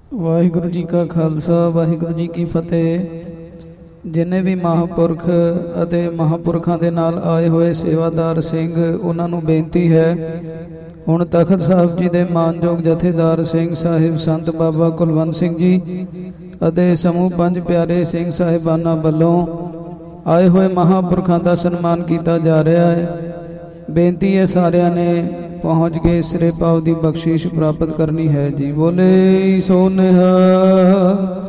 ਵਾਹਿਗੁਰੂ ਜੀ ਕਾ ਖਾਲਸਾ ਵਾਹਿਗੁਰੂ ਜੀ ਕੀ ਫਤਿਹ। ਜਿੰਨੇ ਵੀ ਮਹਾਂਪੁਰਖ ਅਤੇ ਮਹਾਂਪੁਰਖਾਂ ਦੇ ਨਾਲ ਆਏ ਹੋਏ ਸੇਵਾਦਾਰ ਸਿੰਘ, ਉਹਨਾਂ ਨੂੰ ਬੇਨਤੀ ਹੈ, ਹੁਣ ਤਖਤ ਸਾਹਿਬ ਜੀ ਦੇ ਮਾਨਯੋਗ ਜਥੇਦਾਰ ਸਿੰਘ ਸਾਹਿਬ ਸੰਤ ਬਾਬਾ ਕੁਲਵੰਤ ਸਿੰਘ ਜੀ ਅਤੇ ਸਮੂਹ ਪੰਜ ਪਿਆਰੇ ਸਿੰਘ ਸਾਹਿਬਾਨਾਂ ਵੱਲੋਂ ਆਏ ਹੋਏ ਮਹਾਂਪੁਰਖਾਂ ਦਾ ਸਨਮਾਨ ਕੀਤਾ ਜਾ ਰਿਹਾ ਹੈ। ਬੇਨਤੀ ਹੈ ਸਾਰਿਆਂ ਨੇ ਪਹੁੰਚ ਕੇ ਸਿਰੇ ਪਾਉ ਦੀ ਬਖਸ਼ਿਸ਼ ਪ੍ਰਾਪਤ ਕਰਨੀ ਹੈ ਜੀ। ਬੋਲੇ ਸੋ ਨਿਹਾਲ।